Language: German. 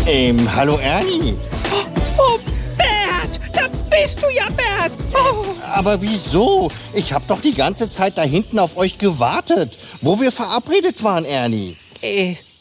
Hallo Ernie. Oh, Bert, da bist du ja, Bert. Oh. Aber wieso? Ich habe doch die ganze Zeit da hinten auf euch gewartet, wo wir verabredet waren, Ernie.